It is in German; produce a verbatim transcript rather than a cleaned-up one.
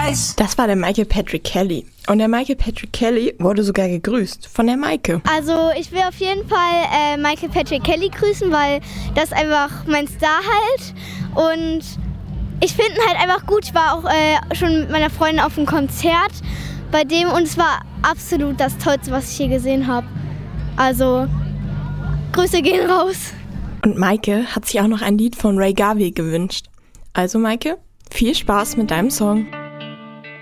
Eis. Das war der Michael Patrick Kelly. Und der Michael Patrick Kelly wurde sogar gegrüßt von der Maike. Also ich will auf jeden Fall äh, Michael Patrick Kelly grüßen, weil das ist einfach mein Star halt. Und ich finde ihn halt einfach gut. Ich war auch äh, schon mit meiner Freundin auf einem Konzert bei dem und es war absolut das Tollste, was ich hier gesehen habe. Also Grüße gehen raus. Und Maike hat sich auch noch ein Lied von Ray Garvey gewünscht. Also Maike, viel Spaß mit deinem Song.